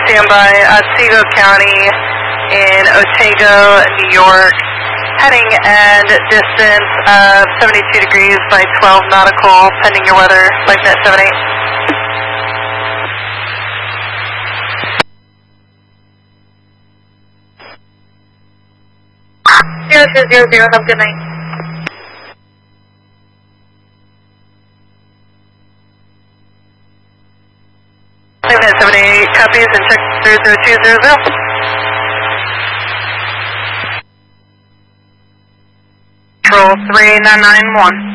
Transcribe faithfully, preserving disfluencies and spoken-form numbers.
standby, Otsego County in Otago, New York, heading and distance of seventy-two degrees by twelve nautical, pending your weather, LifeNet seven eight. zero two zero zero, have a good night. LifeNet seven eight copies and check zero zero two zero zero. Control three nine nine one.